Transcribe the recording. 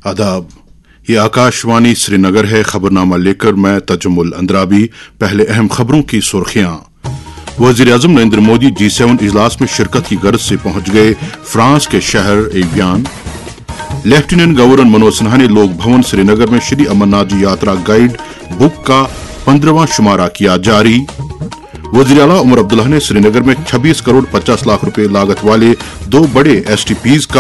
आदाब। ये आकाशवाणी श्रीनगर है। खबरनामा लेकर मैं तजुमुल अंद्राबी। पहले अहम खबरों की सुर्खियां। वज़ीर-ए-आज़म नरेंद्र मोदी G7 इजलास में शिरकत की गर्ज से पहुंच गए फ्रांस के शहर एवियान। लेफ्टिनेंट गवर्नर मनोज सिन्हा ने लोक भवन श्रीनगर में श्री अमरनाथ जी यात्रा गाइड बुक का 15वां शुमारा किया जारी। वज़ीर आला उमर अब्दुल्ला ने श्रीनगर में 26 करोड़ 50 लाख रुपए लागत वाले 2 बड़े STPs का